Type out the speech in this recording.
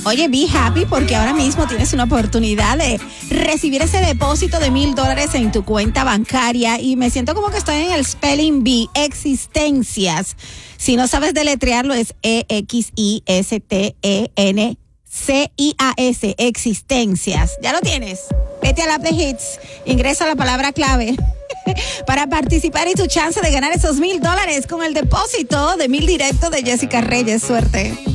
Oye, be happy porque ahora mismo tienes una oportunidad de recibir ese depósito de $1,000 en tu cuenta bancaria y me siento como que estoy en el Spelling Bee, existencias. Si no sabes deletrearlo es EXISTENCIAS, existencias. ¿Ya lo tienes? Vete a la app de Hits, ingresa la palabra clave para participar y tu chance de ganar esos $1,000 con el depósito de 1,000 directo de Jessica Reyes. Suerte.